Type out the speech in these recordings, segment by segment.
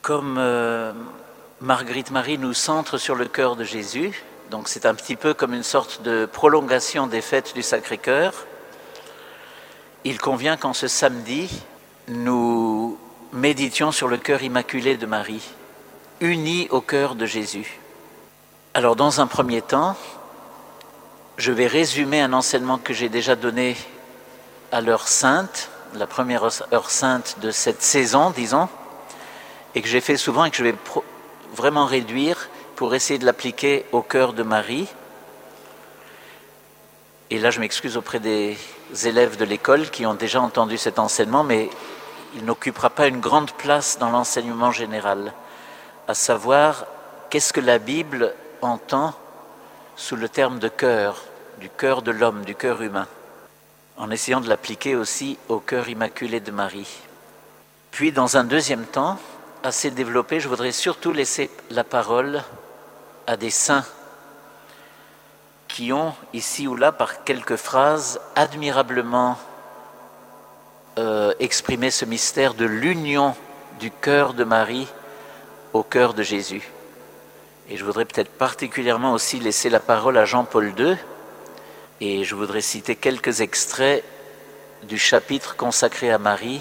Comme Marguerite Marie nous centre sur le cœur de Jésus, donc c'est un petit peu comme une sorte de prolongation des fêtes du Sacré-Cœur, il convient qu'en ce samedi, nous méditions sur le cœur immaculé de Marie, uni au cœur de Jésus. Alors dans un premier temps, je vais résumer un enseignement que j'ai déjà donné à l'heure sainte, la première heure sainte de cette saison, disons, et que j'ai fait souvent et que je vais vraiment réduire pour essayer de l'appliquer au cœur de Marie. Et là, je m'excuse auprès des élèves de l'école qui ont déjà entendu cet enseignement, mais il n'occupera pas une grande place dans l'enseignement général, à savoir qu'est-ce que la Bible entend sous le terme de cœur, du cœur de l'homme, du cœur humain, en essayant de l'appliquer aussi au cœur immaculé de Marie. Puis, dans un deuxième temps, assez développé, je voudrais surtout laisser la parole à des saints qui ont, ici ou là, par quelques phrases, admirablement exprimé ce mystère de l'union du cœur de Marie au cœur de Jésus. Et je voudrais peut-être particulièrement aussi laisser la parole à Jean-Paul II, et je voudrais citer quelques extraits du chapitre consacré à Marie,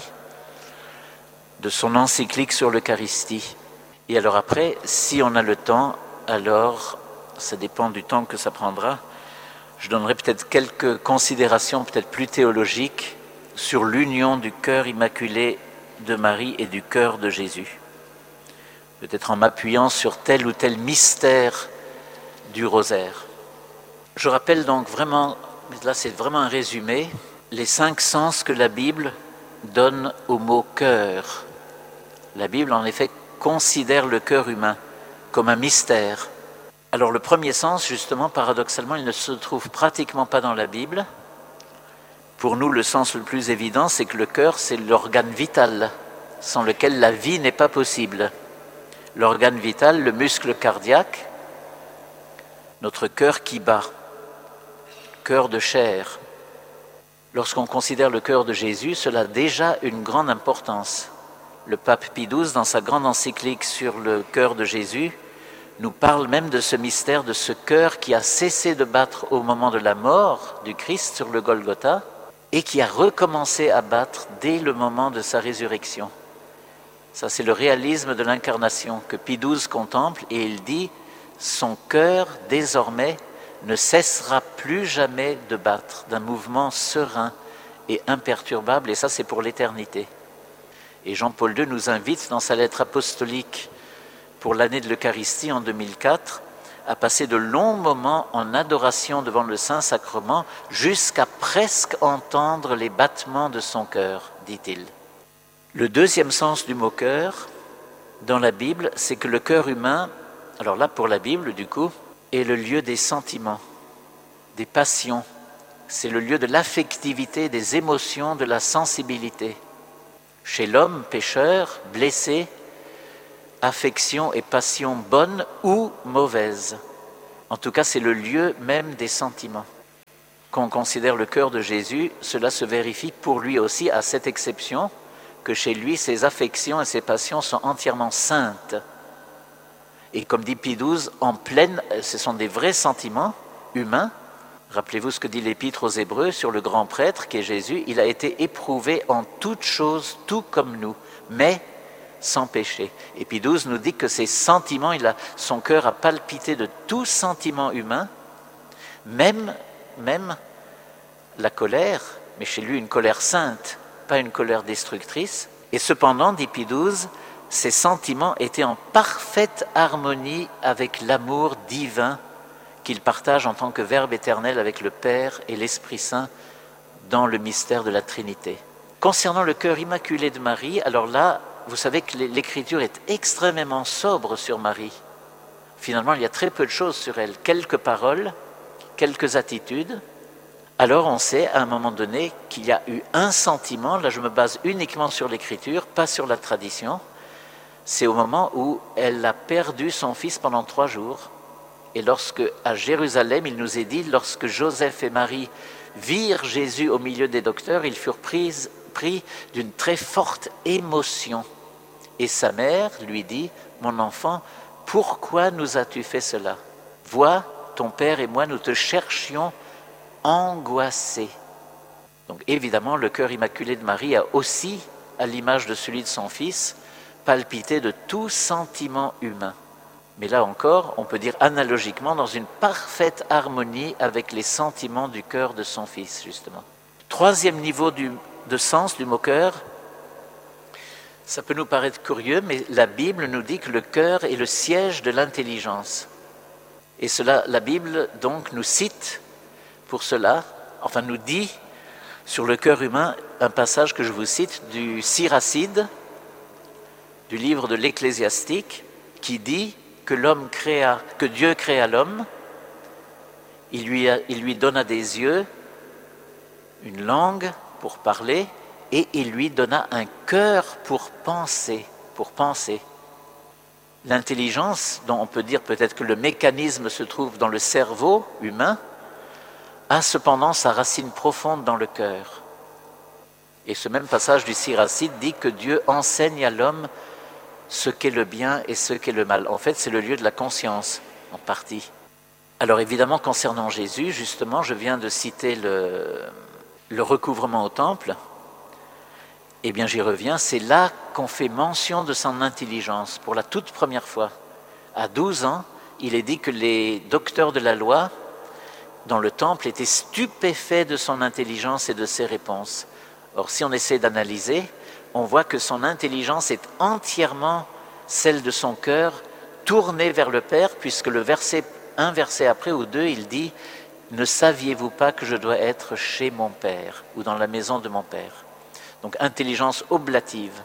de son encyclique sur l'Eucharistie. Et alors après, si on a le temps, alors, ça dépend du temps que ça prendra, je donnerai peut-être quelques considérations, peut-être plus théologiques, sur l'union du cœur immaculé de Marie et du cœur de Jésus. Peut-être en m'appuyant sur tel ou tel mystère du rosaire. Je rappelle donc vraiment, là c'est vraiment un résumé, les 5 sens que la Bible donne au mot cœur. La Bible, en effet, considère le cœur humain comme un mystère. Alors le premier sens, justement, paradoxalement, il ne se trouve pratiquement pas dans la Bible. Pour nous, le sens le plus évident, c'est que le cœur, c'est l'organe vital, sans lequel la vie n'est pas possible. L'organe vital, le muscle cardiaque, notre cœur qui bat, cœur de chair. Lorsqu'on considère le cœur de Jésus, cela a déjà une grande importance. Le pape Pie XII, dans sa grande encyclique sur le cœur de Jésus, nous parle même de ce mystère, de ce cœur qui a cessé de battre au moment de la mort du Christ sur le Golgotha et qui a recommencé à battre dès le moment de sa résurrection. Ça, c'est le réalisme de l'incarnation que Pie XII contemple, et il dit « Son cœur, désormais, ne cessera plus jamais de battre d'un mouvement serein et imperturbable, et ça, c'est pour l'éternité. » Et Jean-Paul II nous invite dans sa lettre apostolique pour l'année de l'Eucharistie en 2004 à passer de longs moments en adoration devant le Saint-Sacrement jusqu'à presque entendre les battements de son cœur, dit-il. Le deuxième sens du mot cœur dans la Bible, c'est que le cœur humain, alors là pour la Bible du coup, est le lieu des sentiments, des passions. C'est le lieu de l'affectivité, des émotions, de la sensibilité. Chez l'homme pécheur, blessé, affection et passion bonnes ou mauvaises. En tout cas, c'est le lieu même des sentiments. Quand on considère le cœur de Jésus, cela se vérifie pour lui aussi, à cette exception, que chez lui, ses affections et ses passions sont entièrement saintes. Et comme dit Pie XII, ce sont des vrais sentiments humains. Rappelez-vous ce que dit l'Épître aux Hébreux sur le grand prêtre qui est Jésus. Il a été éprouvé en toutes choses, tout comme nous, mais sans péché. Et Pie XII nous dit que ses sentiments, son cœur a palpité de tout sentiment humain, même la colère, mais chez lui une colère sainte, pas une colère destructrice. Et cependant, dit Pie XII, ses sentiments étaient en parfaite harmonie avec l'amour divin qu'il partage en tant que Verbe éternel avec le Père et l'Esprit Saint dans le mystère de la Trinité. Concernant le cœur immaculé de Marie, alors là, vous savez que l'Écriture est extrêmement sobre sur Marie. Finalement, il y a très peu de choses sur elle, quelques paroles, quelques attitudes. Alors on sait à un moment donné qu'il y a eu un sentiment, là je me base uniquement sur l'Écriture, pas sur la tradition, c'est au moment où elle a perdu son fils pendant 3 jours. Et lorsque, à Jérusalem, il nous est dit, lorsque Joseph et Marie virent Jésus au milieu des docteurs, ils furent pris d'une très forte émotion. Et sa mère lui dit, « Mon enfant, pourquoi nous as-tu fait cela? Vois, ton père et moi, nous te cherchions angoissés. » Donc évidemment, le cœur immaculé de Marie a aussi, à l'image de celui de son fils, palpité de tout sentiment humain. Mais là encore, on peut dire analogiquement, dans une parfaite harmonie avec les sentiments du cœur de son fils, justement. Troisième niveau de sens du mot cœur, ça peut nous paraître curieux, mais la Bible nous dit que le cœur est le siège de l'intelligence. Et cela, la Bible donc nous cite pour cela, enfin nous dit sur le cœur humain un passage que je vous cite du Siracide, du livre de l'Ecclésiastique, qui dit que Dieu créa l'homme, il lui donna des yeux, une langue pour parler, et il lui donna un cœur pour penser. L'intelligence, dont on peut dire peut-être que le mécanisme se trouve dans le cerveau humain, a cependant sa racine profonde dans le cœur. Et ce même passage du Siracide dit que Dieu enseigne à l'homme ce qu'est le bien et ce qu'est le mal. En fait, c'est le lieu de la conscience, en partie. Alors évidemment, concernant Jésus, justement, je viens de citer le recouvrement au temple. Eh bien, j'y reviens, c'est là qu'on fait mention de son intelligence, pour la toute première fois. À 12 ans, il est dit que les docteurs de la loi, dans le temple, étaient stupéfaits de son intelligence et de ses réponses. Or, si on essaie d'analyser, on voit que son intelligence est entièrement celle de son cœur, tournée vers le Père, puisque un verset après ou deux, il dit « Ne saviez-vous pas que je dois être chez mon Père ou dans la maison de mon Père ?» Donc, intelligence oblative.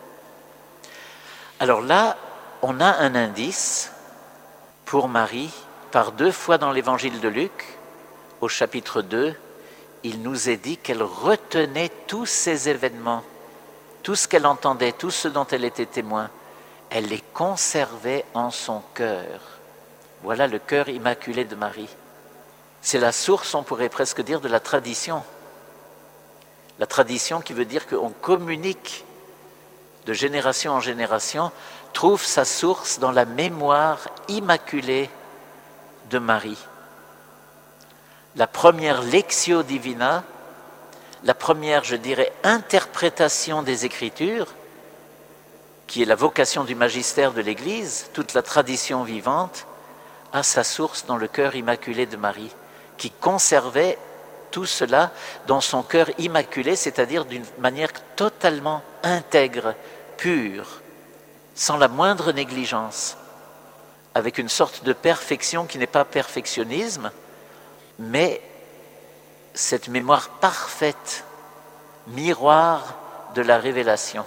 Alors là, on a un indice pour Marie, par 2 fois dans l'évangile de Luc, au chapitre 2, il nous est dit qu'elle retenait tous ces événements, tout ce qu'elle entendait, tout ce dont elle était témoin, elle les conservait en son cœur. Voilà le cœur immaculé de Marie. C'est la source, on pourrait presque dire, de la tradition. La tradition qui veut dire qu'on communique de génération en génération, trouve sa source dans la mémoire immaculée de Marie. La première lectio divina, la première, je dirais, interprétation des Écritures, qui est la vocation du magistère de l'Église, toute la tradition vivante, a sa source dans le cœur immaculé de Marie, qui conservait tout cela dans son cœur immaculé, c'est-à-dire d'une manière totalement intègre, pure, sans la moindre négligence, avec une sorte de perfection qui n'est pas perfectionnisme, mais cette mémoire parfaite, miroir de la révélation.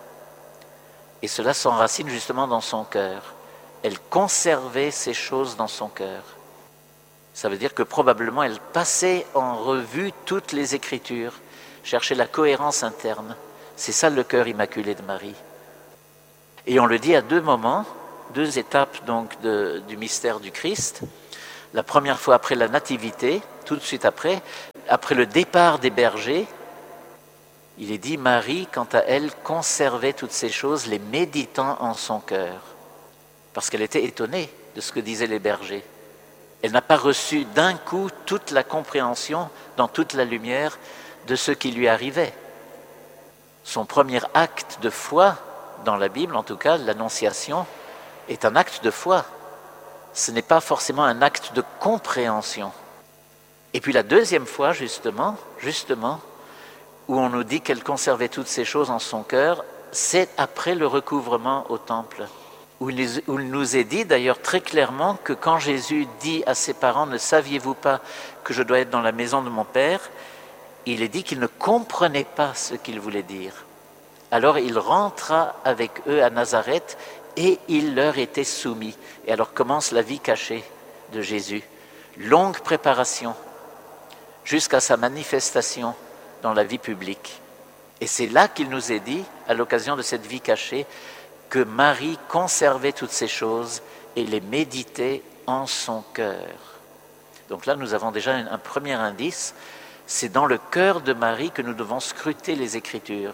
Et cela s'enracine justement dans son cœur. Elle conservait ces choses dans son cœur. Ça veut dire que probablement elle passait en revue toutes les Écritures, cherchait la cohérence interne. C'est ça le cœur immaculé de Marie. Et on le dit à 2 moments, 2 étapes donc du mystère du Christ. La première fois après la nativité, tout de suite après le départ des bergers, il est dit Marie, quant à elle, conservait toutes ces choses, les méditant en son cœur, parce qu'elle était étonnée de ce que disaient les bergers. Elle n'a pas reçu d'un coup toute la compréhension, dans toute la lumière, de ce qui lui arrivait. Son premier acte de foi, dans la Bible en tout cas, l'Annonciation, est un acte de foi. Ce n'est pas forcément un acte de compréhension. Et puis la deuxième fois, justement, où on nous dit qu'elle conservait toutes ces choses en son cœur, c'est après le recouvrement au temple, où il nous est dit d'ailleurs très clairement que quand Jésus dit à ses parents « Ne saviez-vous pas que je dois être dans la maison de mon Père ?» il est dit qu'il ne comprenait pas ce qu'il voulait dire. Alors il rentra avec eux à Nazareth et il leur était soumis. Et alors commence la vie cachée de Jésus. Longue préparation jusqu'à sa manifestation dans la vie publique. Et c'est là qu'il nous est dit, à l'occasion de cette vie cachée, que Marie conservait toutes ces choses et les méditait en son cœur. Donc là, nous avons déjà un premier indice. C'est dans le cœur de Marie que nous devons scruter les Écritures.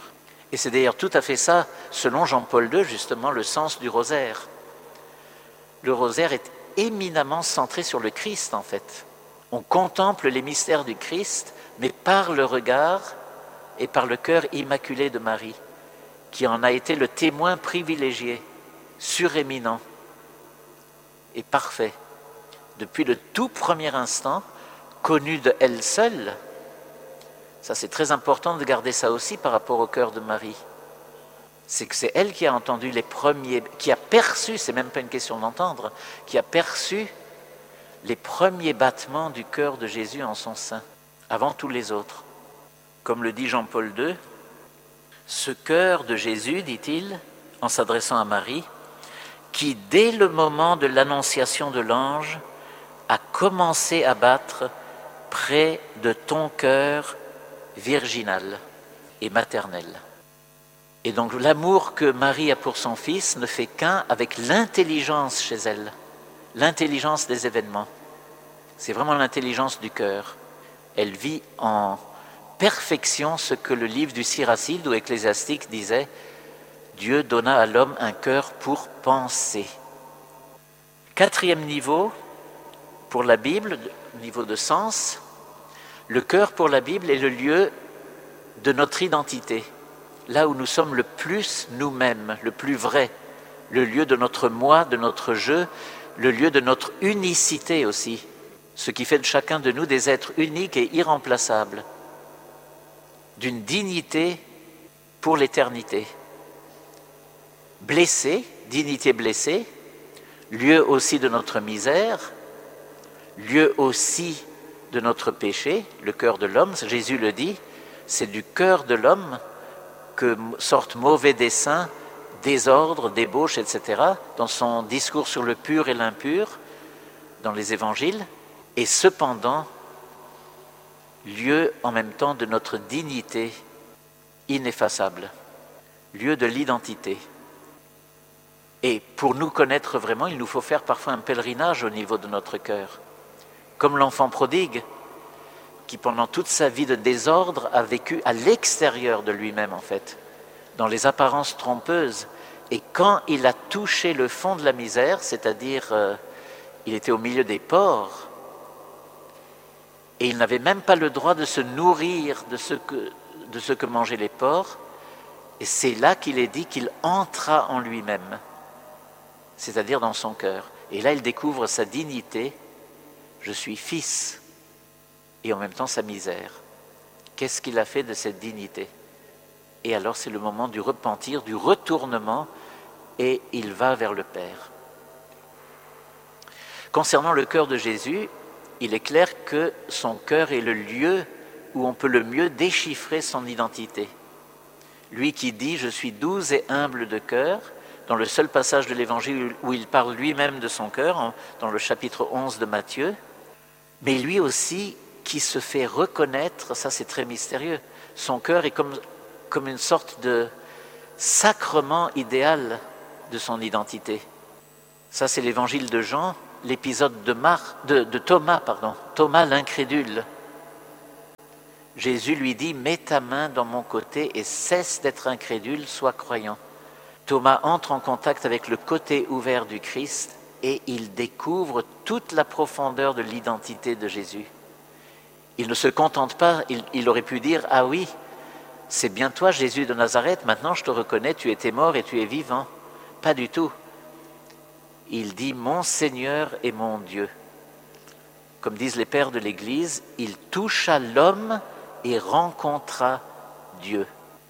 Et c'est d'ailleurs tout à fait ça, selon Jean-Paul II, justement, le sens du rosaire. Le rosaire est éminemment centré sur le Christ, en fait. On contemple les mystères du Christ, mais par le regard et par le cœur immaculé de Marie, qui en a été le témoin privilégié, suréminent et parfait, depuis le tout premier instant, connu de elle seule. Ça, c'est très important de garder ça aussi par rapport au cœur de Marie. C'est que c'est elle qui a entendu les premiers, qui a perçu, c'est même pas une question d'entendre, qui a perçu les premiers battements du cœur de Jésus en son sein, avant tous les autres. Comme le dit Jean-Paul II, ce cœur de Jésus, dit-il, en s'adressant à Marie, qui dès le moment de l'annonciation de l'ange a commencé à battre près de ton cœur virginal et maternel. Et donc l'amour que Marie a pour son fils ne fait qu'un avec l'intelligence chez elle, l'intelligence des événements. C'est vraiment l'intelligence du cœur. Elle vit en perfection ce que le livre du Siracide ou Ecclésiastique disait, Dieu donna à l'homme un cœur pour penser. Quatrième niveau pour la Bible, niveau de sens, le cœur pour la Bible est le lieu de notre identité, là où nous sommes le plus nous-mêmes, le plus vrai, le lieu de notre moi, de notre je, le lieu de notre unicité aussi, ce qui fait de chacun de nous des êtres uniques et irremplaçables, d'une dignité pour l'éternité. Blessé, dignité blessée, lieu aussi de notre misère, lieu aussi de notre péché, le cœur de l'homme, Jésus le dit, c'est du cœur de l'homme que sortent mauvais desseins, désordre, débauche, etc., dans son discours sur le pur et l'impur, dans les évangiles, et cependant, lieu en même temps de notre dignité ineffaçable, lieu de l'identité. Et pour nous connaître vraiment, il nous faut faire parfois un pèlerinage au niveau de notre cœur. Comme l'enfant prodigue, qui pendant toute sa vie de désordre a vécu à l'extérieur de lui-même en fait, dans les apparences trompeuses. Et quand il a touché le fond de la misère, c'est-à-dire il était au milieu des porcs, et il n'avait même pas le droit de se nourrir de ce que mangeaient les porcs, et c'est là qu'il est dit qu'il entra en lui-même, c'est-à-dire dans son cœur. Et là, il découvre sa dignité, je suis fils, et en même temps sa misère. Qu'est-ce qu'il a fait de cette dignité? Et alors c'est le moment du repentir, du retournement, et il va vers le Père. Concernant le cœur de Jésus, il est clair que son cœur est le lieu où on peut le mieux déchiffrer son identité. Lui qui dit « Je suis doux et humble de cœur », dans le seul passage de l'Évangile où il parle lui-même de son cœur, dans le chapitre 11 de Matthieu, mais lui aussi qui se fait reconnaître, ça c'est très mystérieux, son cœur est comme une sorte de sacrement idéal de son identité. Ça c'est l'Évangile de Jean, l'épisode de Thomas, Thomas l'incrédule. Jésus lui dit « Mets ta main dans mon côté et cesse d'être incrédule, sois croyant ». Thomas entre en contact avec le côté ouvert du Christ et il découvre toute la profondeur de l'identité de Jésus. Il ne se contente pas, il aurait pu dire « Ah oui, c'est bien toi Jésus de Nazareth, maintenant je te reconnais, tu étais mort et tu es vivant. » Pas du tout. Il dit « Mon Seigneur et mon Dieu ». Comme disent les pères de l'Église, il toucha l'homme et rencontra Dieu.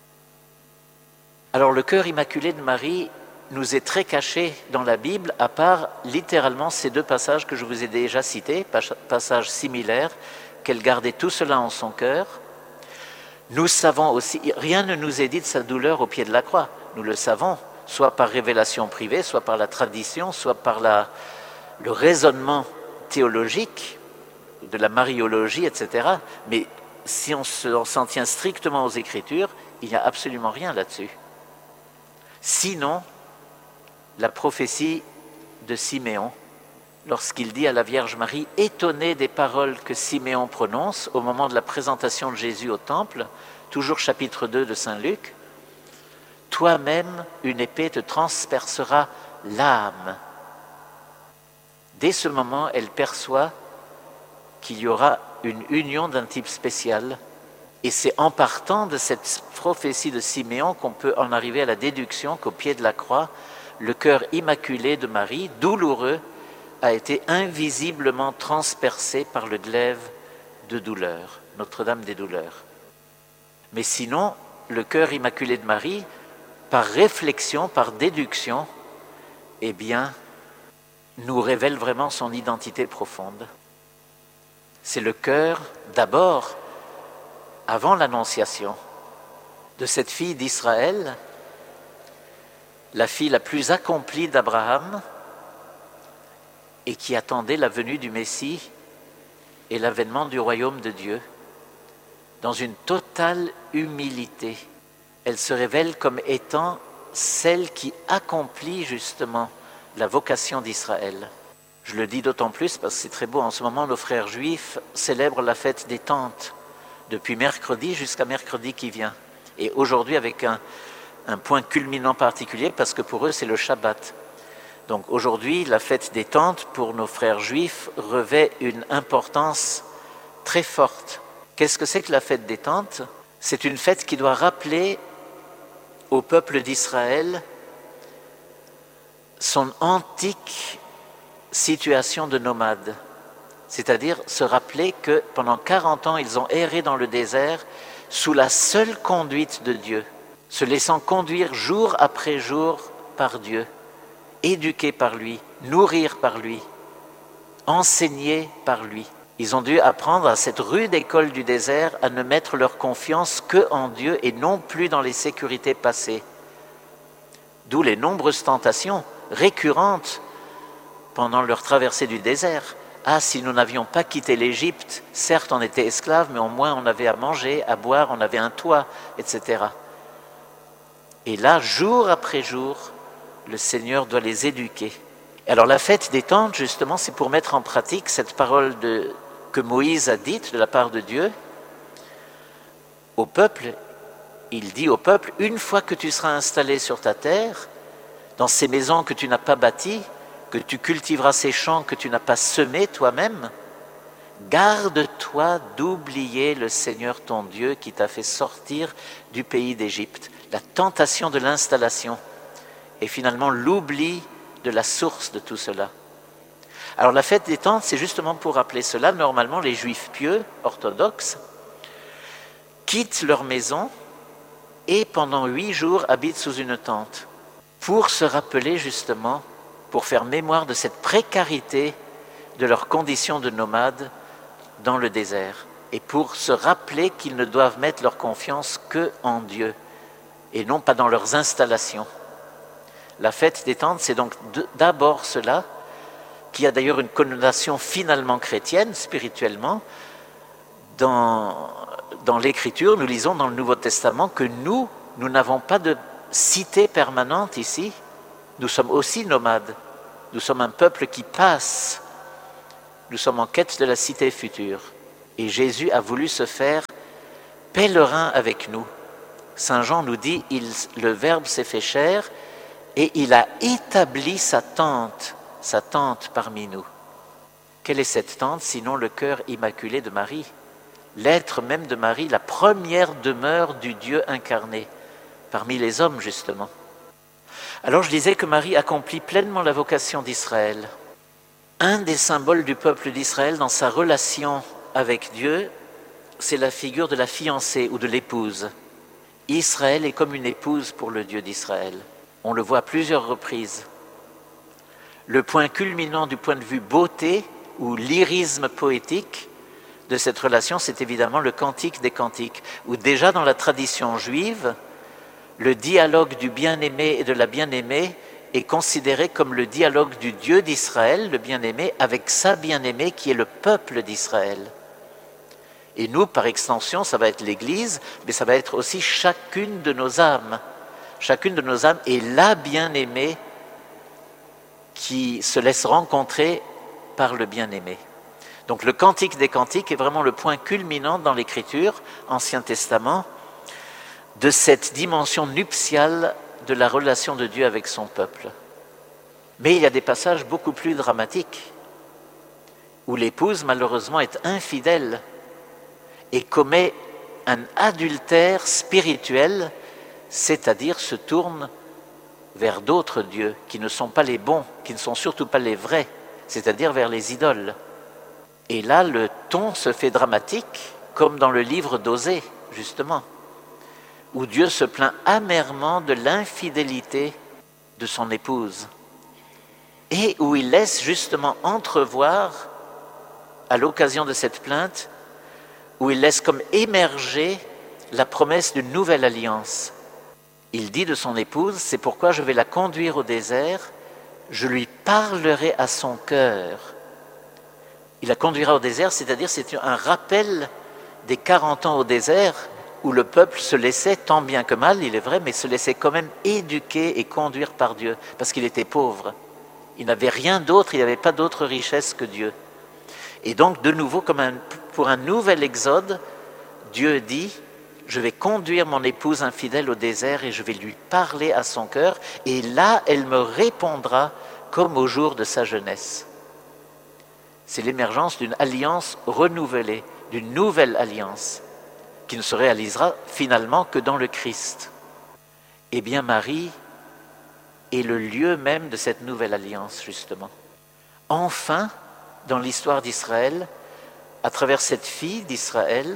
Alors le cœur immaculé de Marie nous est très caché dans la Bible, à part littéralement ces deux passages que je vous ai déjà cités, passages similaires, qu'elle gardait tout cela en son cœur. Nous savons aussi, rien ne nous est dit de sa douleur au pied de la croix, nous le savons, soit par révélation privée, soit par la tradition, soit par le raisonnement théologique, de la mariologie, etc. Mais si on s'en tient strictement aux Écritures, il n'y a absolument rien là-dessus. Sinon, la prophétie de Siméon, lorsqu'il dit à la Vierge Marie, étonnée des paroles que Siméon prononce au moment de la présentation de Jésus au temple, toujours chapitre 2 de Saint Luc, toi-même, une épée te transpercera l'âme. Dès ce moment, elle perçoit qu'il y aura une union d'un type spécial. Et c'est en partant de cette prophétie de Siméon qu'on peut en arriver à la déduction qu'au pied de la croix, le cœur immaculé de Marie, douloureux, a été invisiblement transpercé par le glaive de douleur, Notre-Dame des douleurs. Mais sinon, le cœur immaculé de Marie, par réflexion, par déduction, eh bien, nous révèle vraiment son identité profonde. C'est le cœur, d'abord, avant l'Annonciation, de cette fille d'Israël, la fille la plus accomplie d'Abraham et qui attendait la venue du Messie et l'avènement du royaume de Dieu. Dans une totale humilité, elle se révèle comme étant celle qui accomplit justement la vocation d'Israël. Je le dis d'autant plus parce que c'est très beau. En ce moment, nos frères juifs célèbrent la fête des tentes, depuis mercredi jusqu'à mercredi qui vient. Et aujourd'hui, avec un point culminant particulier, parce que pour eux, c'est le Shabbat. Donc aujourd'hui, la fête des tentes, pour nos frères juifs, revêt une importance très forte. Qu'est-ce que c'est que la fête des tentes? C'est une fête qui doit rappeler au peuple d'Israël son antique situation de nomade. C'est-à-dire se rappeler que pendant 40 ans, ils ont erré dans le désert sous la seule conduite de Dieu, se laissant conduire jour après jour par Dieu, éduqués par lui, nourrir par lui, enseigner par lui. Ils ont dû apprendre à cette rude école du désert à ne mettre leur confiance que en Dieu et non plus dans les sécurités passées. D'où les nombreuses tentations récurrentes pendant leur traversée du désert. Ah, si nous n'avions pas quitté l'Égypte, certes on était esclaves, mais au moins on avait à manger, à boire, on avait un toit, etc. Et là, jour après jour, le Seigneur doit les éduquer. Alors la fête des tentes, justement, c'est pour mettre en pratique cette parole que Moïse a dite de la part de Dieu au peuple. Il dit au peuple, une fois que tu seras installé sur ta terre, dans ces maisons que tu n'as pas bâties, que tu cultiveras ces champs que tu n'as pas semés toi-même, garde-toi d'oublier le Seigneur ton Dieu qui t'a fait sortir du pays d'Égypte. La tentation de l'installation et finalement l'oubli de la source de tout cela. Alors la fête des tentes, c'est justement pour rappeler cela. Normalement, les Juifs pieux, orthodoxes, quittent leur maison et pendant 8 jours habitent sous une tente pour se rappeler justement, pour faire mémoire de cette précarité de leurs conditions de nomades dans le désert et pour se rappeler qu'ils ne doivent mettre leur confiance que en Dieu et non pas dans leurs installations. La fête des tentes, c'est donc d'abord cela, qui a d'ailleurs une connotation finalement chrétienne, spirituellement. Dans l'Écriture, nous lisons dans le Nouveau Testament que nous n'avons pas de cité permanente ici. Nous sommes aussi nomades. Nous sommes un peuple qui passe. Nous sommes en quête de la cité future. Et Jésus a voulu se faire pèlerin avec nous. Saint Jean nous dit, le Verbe s'est fait chair et il a établi sa tente parmi nous. Quelle est cette tente sinon le cœur immaculé de Marie? L'être même de Marie, la première demeure du Dieu incarné, parmi les hommes justement. Alors je disais que Marie accomplit pleinement la vocation d'Israël. Un des symboles du peuple d'Israël dans sa relation avec Dieu, c'est la figure de la fiancée ou de l'épouse. Israël est comme une épouse pour le Dieu d'Israël. On le voit à plusieurs reprises. Le point culminant du point de vue beauté ou lyrisme poétique de cette relation, c'est évidemment le Cantique des Cantiques, où déjà dans la tradition juive, le dialogue du bien-aimé et de la bien-aimée est considéré comme le dialogue du Dieu d'Israël, le bien-aimé, avec sa bien-aimée qui est le peuple d'Israël. Et nous, par extension, ça va être l'Église, mais ça va être aussi chacune de nos âmes. Chacune de nos âmes est la bien-aimée qui se laisse rencontrer par le bien-aimé. Donc le Cantique des Cantiques est vraiment le point culminant dans l'Écriture, Ancien Testament, de cette dimension nuptiale de la relation de Dieu avec son peuple. Mais il y a des passages beaucoup plus dramatiques, où l'épouse, malheureusement, est infidèle et commet un adultère spirituel, c'est-à-dire se tourne vers d'autres dieux qui ne sont pas les bons, qui ne sont surtout pas les vrais, c'est-à-dire vers les idoles. Et là, le ton se fait dramatique, comme dans le livre d'Osée, justement, où Dieu se plaint amèrement de l'infidélité de son épouse, et où il laisse justement entrevoir, à l'occasion de cette plainte, où il laisse comme émerger la promesse d'une nouvelle alliance. Il dit de son épouse, c'est pourquoi je vais la conduire au désert, je lui parlerai à son cœur. Il la conduira au désert, c'est-à-dire c'est un rappel des 40 ans au désert où le peuple se laissait, tant bien que mal, il est vrai, mais se laissait quand même éduquer et conduire par Dieu, parce qu'il était pauvre. Il n'avait rien d'autre, il n'avait pas d'autre richesse que Dieu. Et donc, de nouveau, pour un nouvel exode, Dieu dit, je vais conduire mon épouse infidèle au désert et je vais lui parler à son cœur, et là, elle me répondra comme au jour de sa jeunesse. C'est l'émergence d'une alliance renouvelée, d'une nouvelle alliance, qui ne se réalisera finalement que dans le Christ. Eh bien, Marie est le lieu même de cette nouvelle alliance, justement. Enfin, dans l'histoire d'Israël, à travers cette fille d'Israël,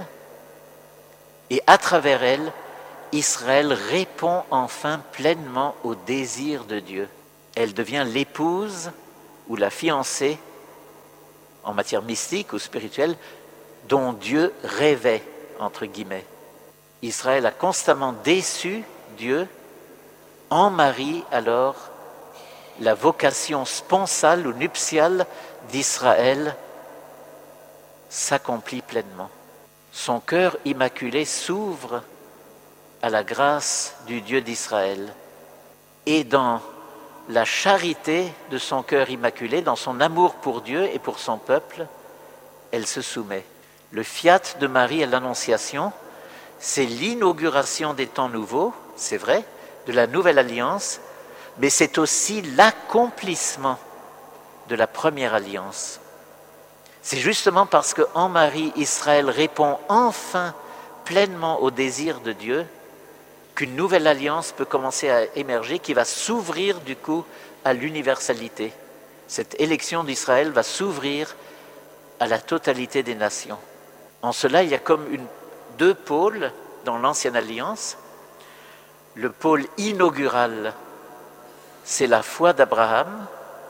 et à travers elle, Israël répond enfin pleinement au désir de Dieu. Elle devient l'épouse ou la fiancée, en matière mystique ou spirituelle, dont Dieu rêvait, entre guillemets. Israël a constamment déçu Dieu. En Marie, alors, la vocation sponsale ou nuptiale d'Israël s'accomplit pleinement. Son cœur immaculé s'ouvre à la grâce du Dieu d'Israël. Et dans la charité de son cœur immaculé, dans son amour pour Dieu et pour son peuple, elle se soumet. Le fiat de Marie à l'Annonciation, c'est l'inauguration des temps nouveaux, c'est vrai, de la nouvelle alliance, mais c'est aussi l'accomplissement de la première alliance. C'est justement parce qu'en Marie, Israël répond enfin pleinement au désir de Dieu qu'une nouvelle alliance peut commencer à émerger, qui va s'ouvrir du coup à l'universalité. Cette élection d'Israël va s'ouvrir à la totalité des nations. En cela, il y a comme deux pôles dans l'Ancienne Alliance. Le pôle inaugural, c'est la foi d'Abraham,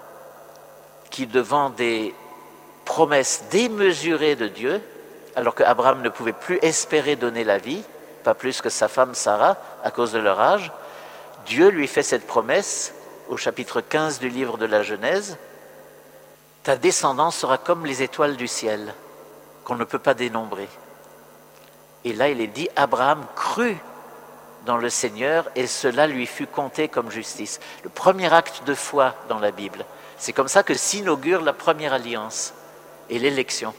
qui devant des promesses démesurées de Dieu, alors qu'Abraham ne pouvait plus espérer donner la vie, pas plus que sa femme Sarah, à cause de leur âge, Dieu lui fait cette promesse au chapitre 15 du livre de la Genèse, « Ta descendance sera comme les étoiles du ciel, qu'on ne peut pas dénombrer. » Et là, il est dit, Abraham crut dans le Seigneur et cela lui fut compté comme justice. Le premier acte de foi dans la Bible. C'est comme ça que s'inaugure la première alliance et l'élection.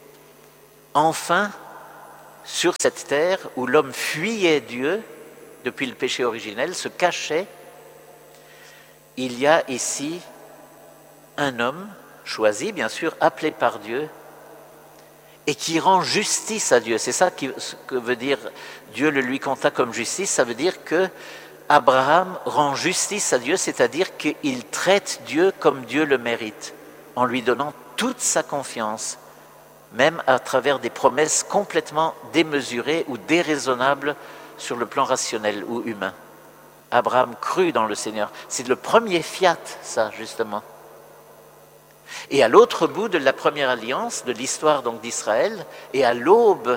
Enfin, sur cette terre où l'homme fuyait Dieu depuis le péché originel, se cachait, il y a ici un homme choisi, bien sûr, appelé par Dieu, et qui rend justice à Dieu. C'est ça ce que veut dire Dieu le lui compta comme justice. Ça veut dire que Abraham rend justice à Dieu, c'est-à-dire qu'il traite Dieu comme Dieu le mérite, en lui donnant toute sa confiance, même à travers des promesses complètement démesurées ou déraisonnables sur le plan rationnel ou humain. Abraham crut dans le Seigneur. C'est le premier fiat, ça, justement. Et à l'autre bout de la première alliance, de l'histoire donc d'Israël, et à l'aube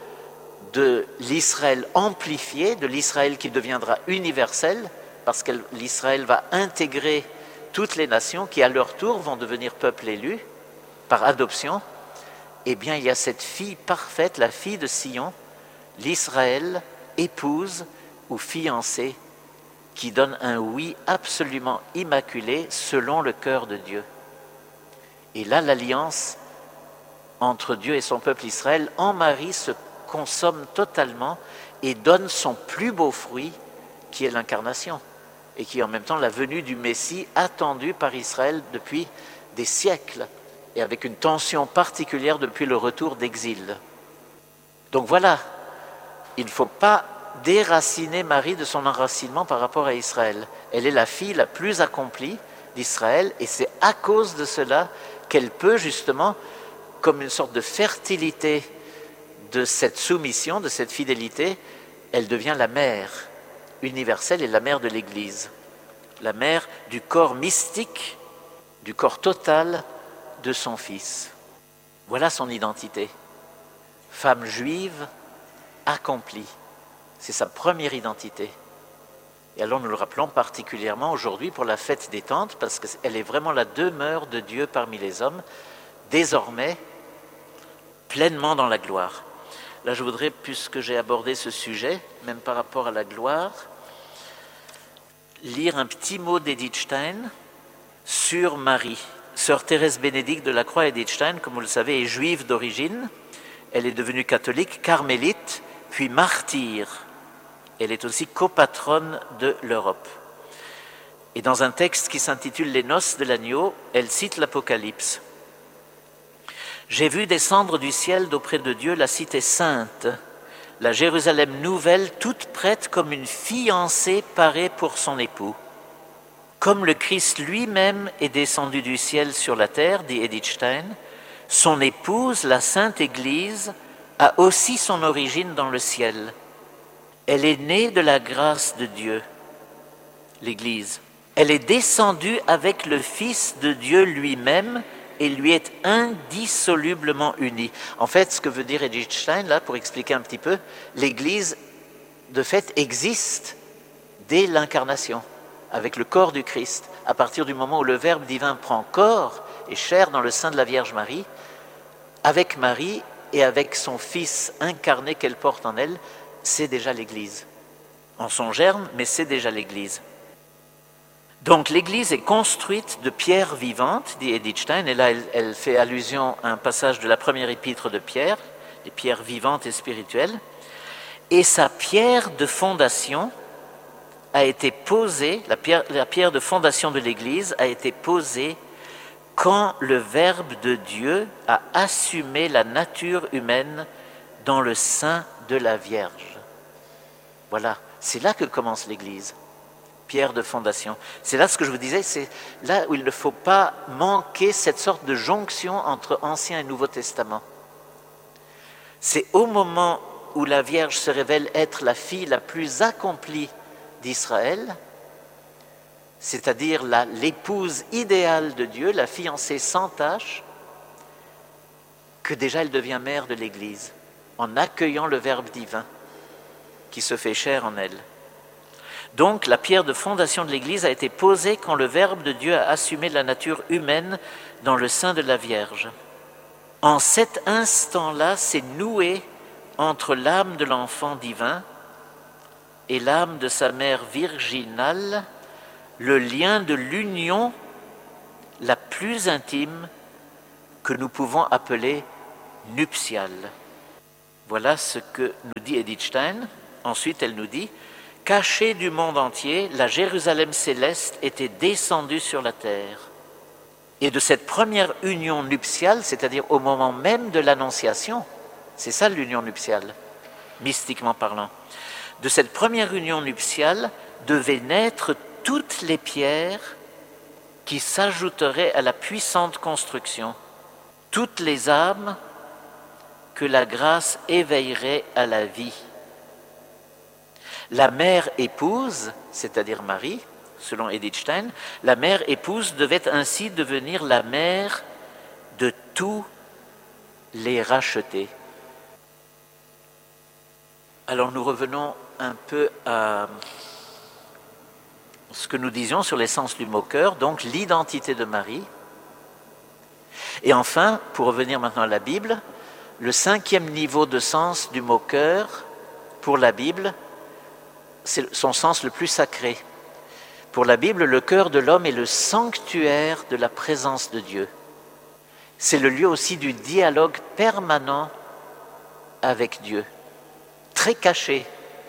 de l'Israël amplifié, de l'Israël qui deviendra universel, parce que l'Israël va intégrer toutes les nations qui à leur tour vont devenir peuple élu par adoption, eh bien il y a cette fille parfaite, la fille de Sion, l'Israël épouse ou fiancée, qui donne un oui absolument immaculé selon le cœur de Dieu. Et là, l'alliance entre Dieu et son peuple Israël en Marie se consomme totalement et donne son plus beau fruit, qui est l'incarnation, et qui est en même temps la venue du Messie attendue par Israël depuis des siècles, et avec une tension particulière depuis le retour d'exil. Donc voilà, il ne faut pas déraciner Marie de son enracinement par rapport à Israël. Elle est la fille la plus accomplie d'Israël, et c'est à cause de cela qu'elle peut justement, comme une sorte de fertilité de cette soumission, de cette fidélité, elle devient la mère universelle et la mère de l'Église, la mère du corps mystique, du corps total de son Fils. Voilà son identité. Femme juive accomplie. C'est sa première identité. Et alors nous le rappelons particulièrement aujourd'hui pour la fête des Tentes, parce qu'elle est vraiment la demeure de Dieu parmi les hommes, désormais pleinement dans la gloire. Là, je voudrais, puisque j'ai abordé ce sujet, même par rapport à la gloire, lire un petit mot d'Edith Stein sur Marie. Sœur Thérèse Bénédicte de la Croix-Edith Stein, comme vous le savez, est juive d'origine. Elle est devenue catholique, carmélite, puis martyre. Elle est aussi copatronne de l'Europe. Et dans un texte qui s'intitule « Les noces de l'agneau », elle cite l'Apocalypse. J'ai vu descendre du ciel d'auprès de Dieu la cité sainte, la Jérusalem nouvelle, toute prête comme une fiancée parée pour son époux. Comme le Christ lui-même est descendu du ciel sur la terre, dit Edith Stein, son épouse, la Sainte Église, a aussi son origine dans le ciel. Elle est née de la grâce de Dieu, l'Église. Elle est descendue avec le Fils de Dieu lui-même et lui est indissolublement unie. En fait, ce que veut dire Edith Stein, là, pour expliquer un petit peu, l'Église, de fait, existe dès l'incarnation, avec le corps du Christ. À partir du moment où le Verbe divin prend corps et chair dans le sein de la Vierge Marie, avec Marie et avec son Fils incarné qu'elle porte en elle, c'est déjà l'Église. En son germe, mais c'est déjà l'Église. Donc l'Église est construite de pierres vivantes, dit Edith Stein, et là elle fait allusion à un passage de la première épître de Pierre, les pierres vivantes et spirituelles, et sa pierre de fondation a été posée, la pierre de fondation de l'Église a été posée quand le Verbe de Dieu a assumé la nature humaine dans le sein de la Vierge. Voilà, c'est là que commence l'Église. Pierre de fondation. C'est là ce que je vous disais, c'est là où il ne faut pas manquer cette sorte de jonction entre Ancien et Nouveau Testament. C'est au moment où la Vierge se révèle être la fille la plus accomplie d'Israël, c'est-à-dire l'épouse idéale de Dieu, la fiancée sans tache, que déjà elle devient mère de l'Église, en accueillant le Verbe divin qui se fait chair en elle. Donc la pierre de fondation de l'Église a été posée quand le Verbe de Dieu a assumé la nature humaine dans le sein de la Vierge. En cet instant-là, s'est noué entre l'âme de l'enfant divin et l'âme de sa mère virginale le lien de l'union la plus intime que nous pouvons appeler nuptiale. Voilà ce que nous dit Edith Stein. Ensuite, elle nous dit « Cachée du monde entier, la Jérusalem céleste était descendue sur la terre. » Et de cette première union nuptiale, c'est-à-dire au moment même de l'Annonciation, c'est ça l'union nuptiale, mystiquement parlant, de cette première union nuptiale devaient naître toutes les pierres qui s'ajouteraient à la puissante construction, toutes les âmes que la grâce éveillerait à la vie. La mère épouse, c'est-à-dire Marie, selon Edith Stein, la mère épouse devait ainsi devenir la mère de tous les rachetés. Alors nous revenons un peu à ce que nous disions sur l'essence du mot cœur, donc l'identité de Marie. Et enfin, pour revenir maintenant à la Bible, le 5e niveau de sens du mot cœur pour la Bible, c'est son sens le plus sacré. Pour la Bible, le cœur de l'homme est le sanctuaire de la présence de Dieu. C'est le lieu aussi du dialogue permanent avec Dieu, très caché,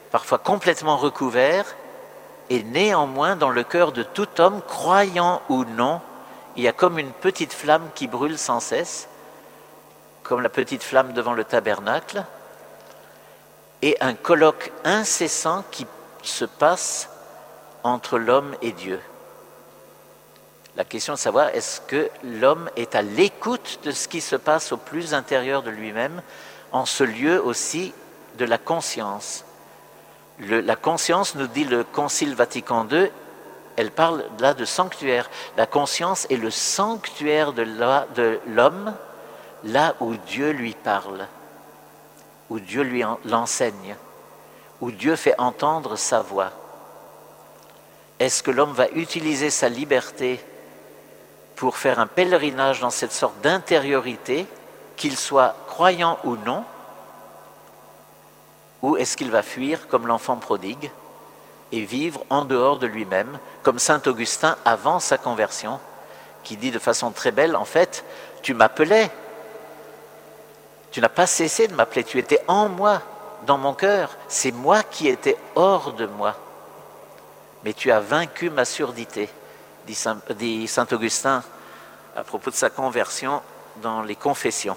parfois complètement recouvert, et néanmoins dans le cœur de tout homme, croyant ou non, il y a comme une petite flamme qui brûle sans cesse, comme la petite flamme devant le tabernacle, et un colloque incessant qui se passe entre l'homme et Dieu. La question de savoir, est-ce que l'homme est à l'écoute de ce qui se passe au plus intérieur de lui-même, en ce lieu aussi de la conscience. La conscience, nous dit le Concile Vatican II, elle parle là de sanctuaire. La conscience est le sanctuaire de l'homme, là où Dieu lui parle, où Dieu lui l'enseigne, où Dieu fait entendre sa voix. Est-ce que l'homme va utiliser sa liberté pour faire un pèlerinage dans cette sorte d'intériorité, qu'il soit croyant ou non, ou est-ce qu'il va fuir comme l'enfant prodigue et vivre en dehors de lui-même, comme saint Augustin avant sa conversion, qui dit de façon très belle, en fait, tu m'appelais, tu n'as pas cessé de m'appeler, tu étais en moi, dans mon cœur, c'est moi qui étais hors de moi, mais tu as vaincu ma surdité, dit saint Augustin à propos de sa conversion dans les Confessions.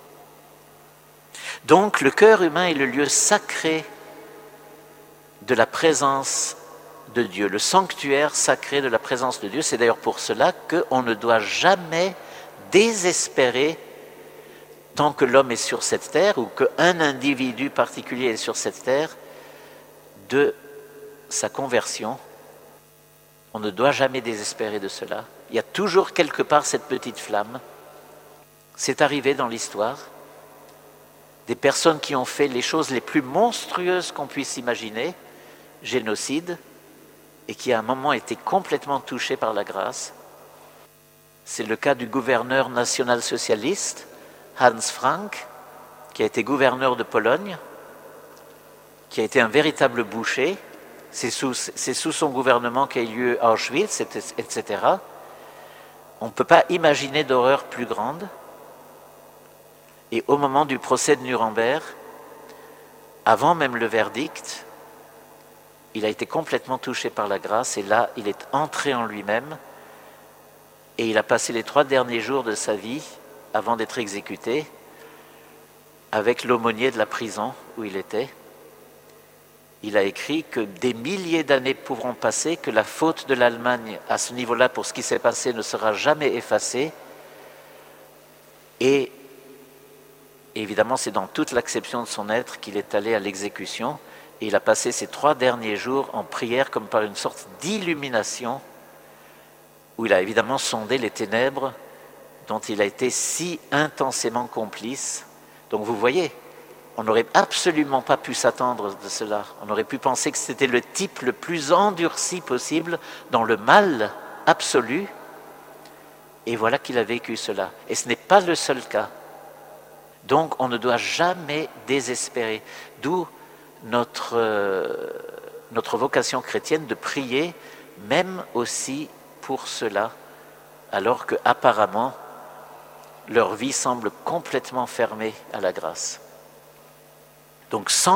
Donc le cœur humain est le lieu sacré de la présence de Dieu, le sanctuaire sacré de la présence de Dieu. C'est d'ailleurs pour cela qu'on ne doit jamais désespérer tant que l'homme est sur cette terre ou qu'un individu particulier est sur cette terre de sa conversion. On ne doit jamais désespérer de cela. Il y a toujours quelque part cette petite flamme. C'est arrivé dans l'histoire. Des personnes qui ont fait les choses les plus monstrueuses qu'on puisse imaginer, génocide, et qui à un moment étaient complètement touchées par la grâce. C'est le cas du gouverneur national-socialiste, Hans Frank, qui a été gouverneur de Pologne, qui a été un véritable boucher. C'est sous son gouvernement qu'a eu lieu Auschwitz, etc. On ne peut pas imaginer d'horreur plus grande. Et au moment du procès de Nuremberg, avant même le verdict, il a été complètement touché par la grâce et là, il est entré en lui-même et il a passé les 3 derniers jours de sa vie, avant d'être exécuté, avec l'aumônier de la prison où il était. Il a écrit que des milliers d'années pourront passer, que la faute de l'Allemagne à ce niveau-là pour ce qui s'est passé ne sera jamais effacée. Et évidemment, c'est dans toute l'acception de son être qu'il est allé à l'exécution. Et il a passé ces 3 derniers jours en prière comme par une sorte d'illumination où il a évidemment sondé les ténèbres dont il a été si intensément complice. Donc vous voyez, on n'aurait absolument pas pu s'attendre de cela. On aurait pu penser que c'était le type le plus endurci possible dans le mal absolu. Et voilà qu'il a vécu cela. Et ce n'est pas le seul cas. Donc on ne doit jamais désespérer. D'où notre vocation chrétienne de prier, même aussi pour cela, alors qu'apparemment leur vie semble complètement fermée à la grâce. Donc sans